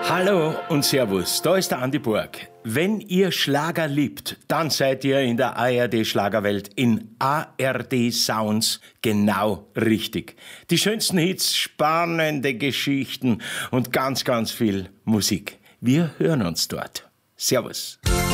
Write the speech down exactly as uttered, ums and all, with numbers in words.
Hallo und Servus, da ist der Andi Borg. Wenn ihr Schlager liebt, dann seid ihr in der A R D-Schlagerwelt in A R D Sounds genau richtig. Die schönsten Hits, spannende Geschichten und ganz, ganz viel Musik. Wir hören uns dort. Servus.